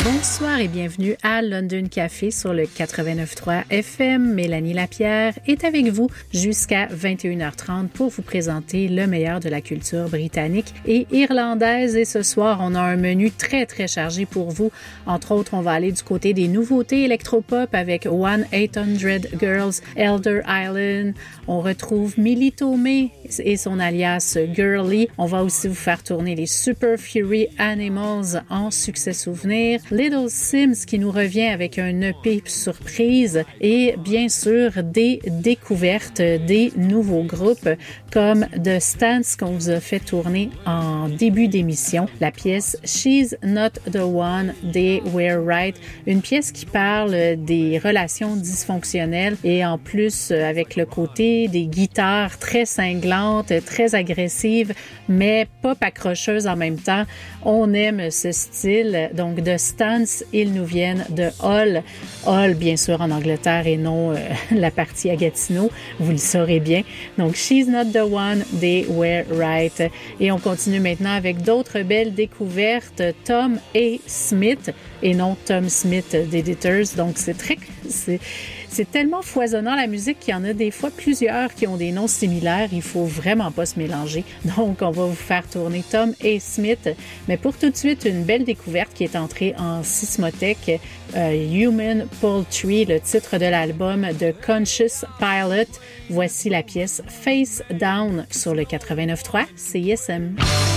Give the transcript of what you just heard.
Bonsoir et bienvenue à London Café sur le 89.3 FM. Mélanie Lapierre est avec vous jusqu'à 21h30 pour vous présenter le meilleur de la culture britannique et irlandaise. Et ce soir, on a un menu très, très chargé pour vous. Entre autres, on va aller du côté des nouveautés électropop avec 1-800 Girls, Elder Island. On retrouve Millie Tomei et son alias Girly. On va aussi vous faire tourner les Super Fury Animals en succès souvenir. Little Sims qui nous revient avec un EP surprise et bien sûr des découvertes des nouveaux groupes comme The Stance qu'on vous a fait tourner en début d'émission. La pièce She's Not the One, They Were Right, une pièce qui parle des relations dysfonctionnelles et en plus avec le côté des guitares très cinglantes, très agressives, mais pop accrocheuses en même temps. On aime ce style. Donc, The Stance, ils nous viennent de Hull. Hull, bien sûr, en Angleterre et non la partie à Gatineau. Vous le saurez bien. Donc, She's Not the One, They Were Right. Et on continue maintenant avec d'autres belles découvertes. Tom A. Smith et non Tom Smith d'Editors. Donc, c'est tellement foisonnant la musique qu'il y en a des fois plusieurs qui ont des noms similaires. Il faut vraiment pas se mélanger. Donc, on va vous faire tourner Tom A. Smith. Mais pour tout de suite, une belle découverte qui est entrée en Sysmothèque. Human Poultry, le titre de l'album de Conscious Pilot. Voici la pièce Face Down sur le 89.3 CISM.